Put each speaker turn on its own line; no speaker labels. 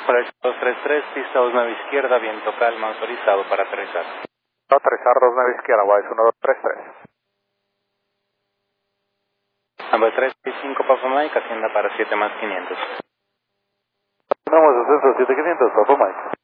Para el 233, pista 29 izquierda, viento calma, autorizado para aterrizar.
Aterrizar 29 izquierda, Wise 1233.
Number 365 Papa Mike, hacienda para 7 más 500.
Tenemos ascenso 7500, Papa Mike.